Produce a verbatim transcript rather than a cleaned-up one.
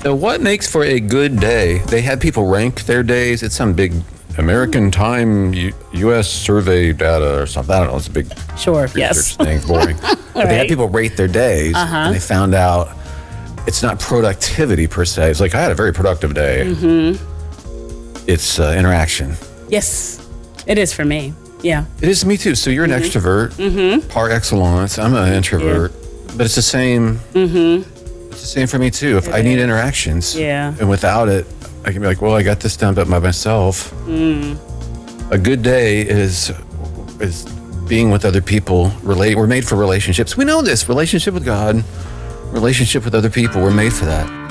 Now, what makes for a good day? They had people rank their days. It's some big American Time U- U.S. survey data or something. I don't know. It's a big Sure, research yes. thing, boring. But right. they had people rate their days, Uh-huh. and they found out it's not productivity per se. It's like, I had a very productive day. Mm-hmm. It's uh, interaction. Yes, it is for me. Yeah. It is me too. So you're an Mm-hmm. extrovert Mm-hmm. par excellence. I'm an introvert, but it's the same. Mm-hmm. It's the same for me too. If It I need is. interactions, Yeah. and without it, I can be like, well, I got this done, but by myself. Mm. A good day is is being with other people. Relate. We're made for relationships. We know this. Relationship with God, relationship with other people. We're made for that.